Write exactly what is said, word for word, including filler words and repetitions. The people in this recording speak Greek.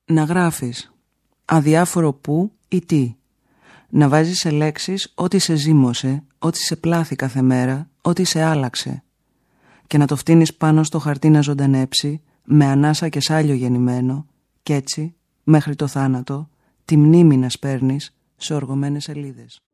Να γράφεις αδιάφορο που ή τι. Να βάζεις σε λέξεις ό,τι σε ζύμωσε, ό,τι σε πλάθη κάθε μέρα, ό,τι σε άλλαξε. Και να το φτύνεις πάνω στο χαρτί να ζωντανέψει, με ανάσα και σάλιο γεννημένο, κι έτσι, μέχρι το θάνατο, τη μνήμη να σπέρνεις σε οργωμένες σελίδες.